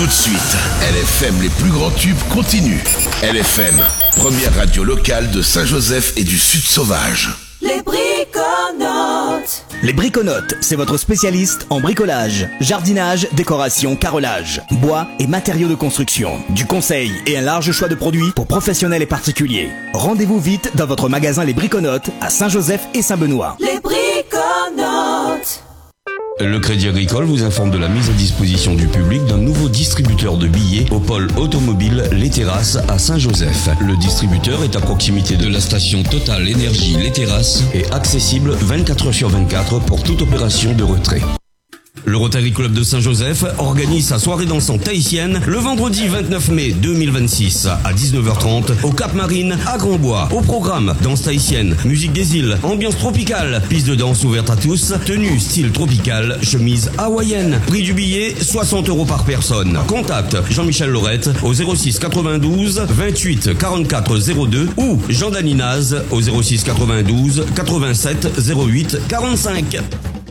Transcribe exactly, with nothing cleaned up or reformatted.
Tout de suite, L F M, les plus grands tubes continuent. L F M, première radio locale de Saint-Joseph et du Sud Sauvage. Les Briconotes. Les Briconotes, c'est votre spécialiste en bricolage, jardinage, décoration, carrelage, bois et matériaux de construction. Du conseil et un large choix de produits pour professionnels et particuliers. Rendez-vous vite dans votre magasin Les Briconotes à Saint-Joseph et Saint-Benoît. Les Briconotes. Le Crédit Agricole vous informe de la mise à disposition du public d'un nouveau distributeur de billets au pôle automobile Les Terrasses à Saint-Joseph. Le distributeur est à proximité de la station Total Énergie Les Terrasses et accessible vingt-quatre heures sur vingt-quatre pour toute opération de retrait. Le Rotary Club de Saint-Joseph organise sa soirée dansante tahitienne le vendredi vingt-neuf mai deux mille vingt-six à dix-neuf heures trente au Cap Marine à Grandbois. Au programme, danse tahitienne, musique des îles, ambiance tropicale, piste de danse ouverte à tous, tenue style tropical, chemise hawaïenne. Prix du billet, soixante euros par personne. Contact Jean-Michel Laurette au zéro six quatre-vingt-douze vingt-huit quarante-quatre zéro deux ou Jean Daninaz au zéro six quatre-vingt-douze quatre-vingt-sept zéro huit quarante-cinq.